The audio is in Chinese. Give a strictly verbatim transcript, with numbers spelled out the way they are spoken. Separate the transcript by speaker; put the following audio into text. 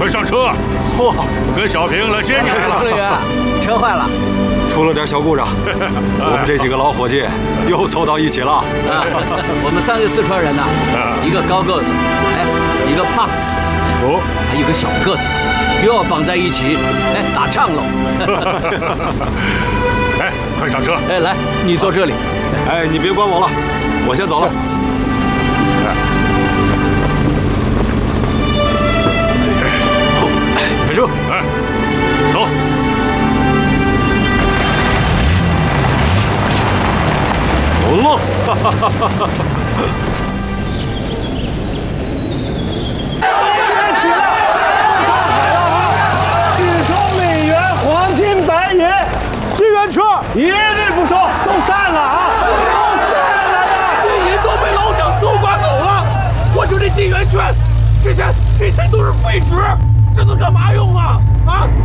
Speaker 1: 快上车！
Speaker 2: 嚯，
Speaker 1: 我跟小平来接你来了。
Speaker 3: 司令员，车坏了，
Speaker 2: 出了点小故障，我们这几个老伙计又凑到一起了。
Speaker 3: 啊，我们三个四川人呐，一个高个子，哎，一个胖子，
Speaker 1: 哦，
Speaker 3: 还有个小个子，又要绑在一起，哎，打仗喽。
Speaker 1: 哎，快上车！
Speaker 3: 哎，来，你坐这里。
Speaker 2: 哎，你别管我了，我先走了。开车！
Speaker 1: 哎，走！
Speaker 2: 走喽！
Speaker 4: 起来！来了啊！一收美元，黄金白银，支援车一律不收，都散了啊！都散了呀！
Speaker 5: 金银都被老蒋搜刮走了，我就这金圆券，这些这些都是废纸，这能干嘛用啊？啊！